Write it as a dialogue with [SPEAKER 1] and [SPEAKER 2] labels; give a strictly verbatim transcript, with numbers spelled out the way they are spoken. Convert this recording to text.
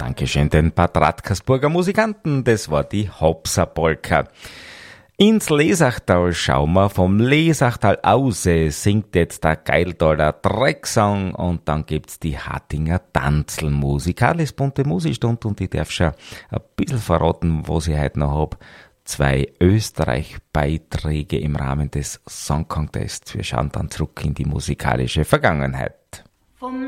[SPEAKER 1] Dankeschön den Bad Radkersburger Musikanten, das war die Hopser-Polka. Ins Lesachtal schauen wir, vom Lesachtal ause singt jetzt der Geiltaler Drecksang und dann gibt's die Hattinger Tanzelmusik. Alles bunte Musikstunde und ich darf schon ein bisschen verraten, was ich heute noch hab. Zwei Österreich-Beiträge im Rahmen des Song Contests. Wir schauen dann zurück in die musikalische Vergangenheit.